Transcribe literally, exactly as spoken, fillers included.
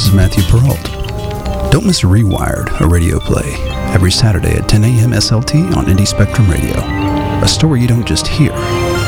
is Matthew Peralt. Don't miss Rewired, a radio play, every Saturday at ten a.m. S L T on Indie Spectrum Radio. A story you don't just hear,